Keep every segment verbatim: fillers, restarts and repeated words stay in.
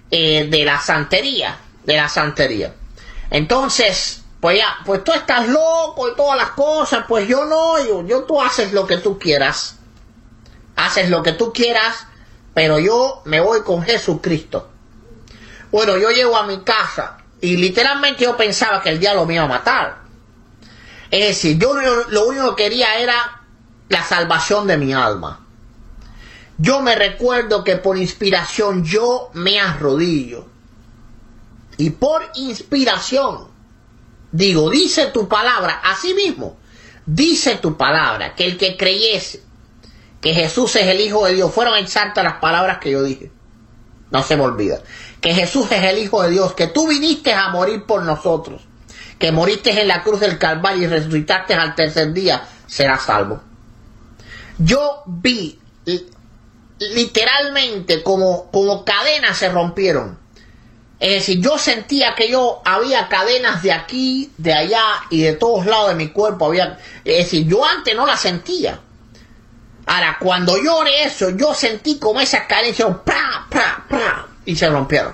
eh, de la santería, de la santería. Entonces, pues ya, pues tú estás loco y todas las cosas, pues yo no, yo, yo tú haces lo que tú quieras, haces lo que tú quieras, pero yo me voy con Jesucristo. Bueno, yo llego a mi casa y literalmente yo pensaba que el diablo me iba a matar. Es decir, yo lo, lo único que quería era la salvación de mi alma. Yo me recuerdo que por inspiración yo me arrodillo. Y por inspiración digo, dice tu palabra, así mismo, dice tu palabra, que el que creyese que Jesús es el Hijo de Dios, fueron exactas las palabras que yo dije, no se me olvida, que Jesús es el Hijo de Dios, que tú viniste a morir por nosotros, que moriste en la cruz del Calvario y resucitaste al tercer día, serás salvo. Yo vi literalmente como, como cadenas se rompieron. Es decir, yo sentía que yo había cadenas de aquí, de allá y de todos lados de mi cuerpo. Había, es decir, yo antes no las sentía. Ahora, cuando yo oré eso, yo sentí como esas cadenas, ¡pra, pra, pra! Y se rompieron.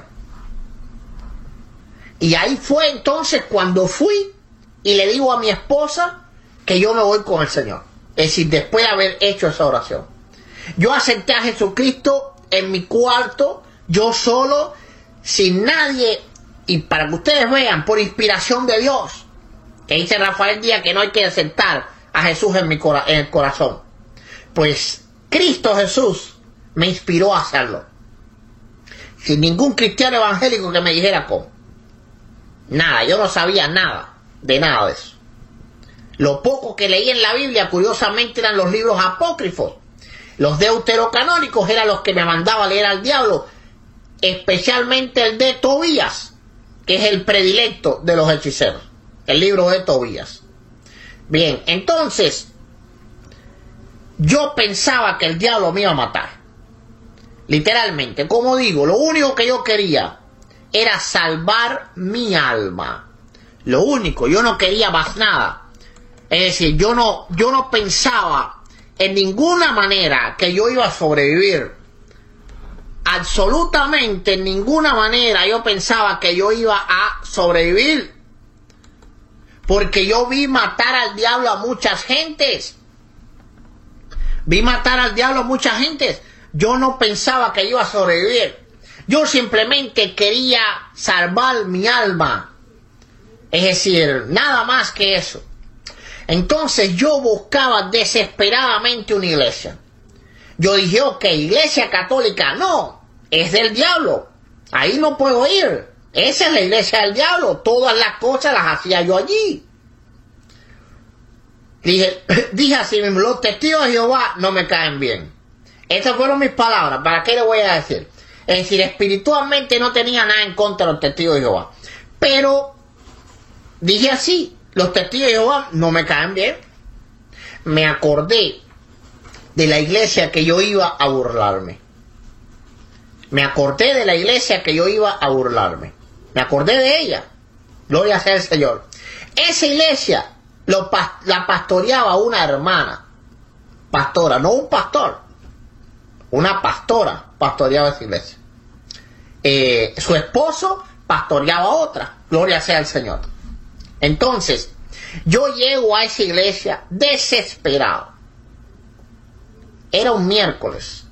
Y ahí fue entonces cuando fui y le digo a mi esposa que yo me voy con el Señor. Es decir, después de haber hecho esa oración. Yo acepté a Jesucristo en mi cuarto, yo solo, sin nadie, y para que ustedes vean, por inspiración de Dios, que dice Rafael Díaz que no hay que aceptar a Jesús en, mi cora en el corazón. Pues Cristo Jesús me inspiró a hacerlo. Sin ningún cristiano evangélico que me dijera cómo. Nada, yo no sabía nada de nada de eso. Lo poco que leí en la Biblia, curiosamente, eran los libros apócrifos. Los deuterocanónicos eran los que me mandaba a leer al diablo, especialmente el de Tobías, que es el predilecto de los hechiceros, el libro de Tobías. Bien, entonces, yo pensaba que el diablo me iba a matar. Literalmente, como digo, lo único que yo quería era salvar mi alma. Lo único, yo no quería más nada. Es decir, yo no, yo no pensaba en ninguna manera que yo iba a sobrevivir. Absolutamente en ninguna manera yo pensaba que yo iba a sobrevivir. Porque yo vi matar al diablo a muchas gentes. Vi matar al diablo a muchas gentes. Yo no pensaba que iba a sobrevivir. Yo simplemente quería salvar mi alma. Es decir, nada más que eso. Entonces yo buscaba desesperadamente una iglesia. Yo dije, ok, iglesia católica, no, es del diablo. Ahí no puedo ir. Esa es la iglesia del diablo. Todas las cosas las hacía yo allí. Dije, dije así mismo, los testigos de Jehová no me caen bien. Esas fueron mis palabras. ¿Para qué le voy a decir? Es decir, espiritualmente no tenía nada en contra de los testigos de Jehová. Pero dije así, los testigos de Jehová no me caen bien. Me acordé de la iglesia que yo iba a burlarme. Me acordé de la iglesia que yo iba a burlarme. Me acordé de ella. Gloria sea al Señor. Esa iglesia lo, la pastoreaba una hermana. Pastora, no un pastor. Una pastora pastoreaba esa iglesia. Eh, su esposo pastoreaba otra. Gloria sea al Señor. Entonces, yo llego a esa iglesia desesperado. Era un miércoles.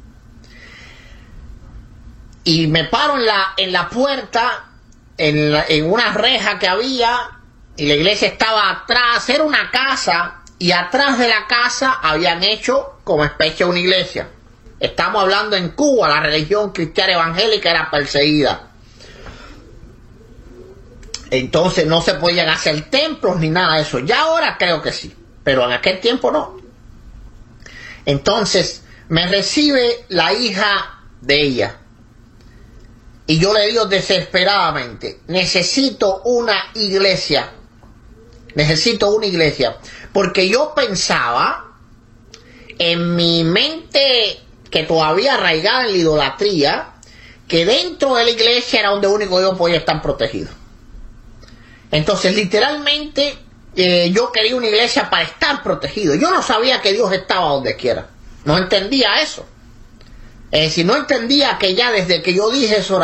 Y me paro en la, en la puerta, en, la, en una reja que había, y la iglesia estaba atrás. Era una casa, y atrás de la casa habían hecho como especie de una iglesia. Estamos hablando en Cuba, la religión cristiana evangélica era perseguida. Entonces no se podían hacer templos ni nada de eso. Ya ahora creo que sí, pero en aquel tiempo no. Entonces me recibe la hija de ella. Y yo le digo desesperadamente, necesito una iglesia. Necesito una iglesia. Porque yo pensaba, en mi mente que todavía arraigada en la idolatría, que dentro de la iglesia era donde único yo podía estar protegido. Entonces, literalmente, eh, yo quería una iglesia para estar protegido. Yo no sabía que Dios estaba donde quiera. No entendía eso. Es decir, no entendía que ya desde que yo dije eso,